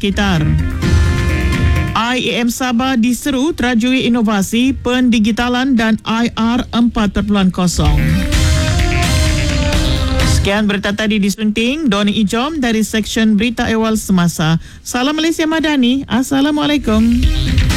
sekitar. IAM Sabah diseru terajui inovasi pendigitalan dan IR 4.0. Sekian berita tadi disunting Doni Ijom dari Seksyen Berita Awal Semasa. Salam Malaysia Madani. Assalamualaikum.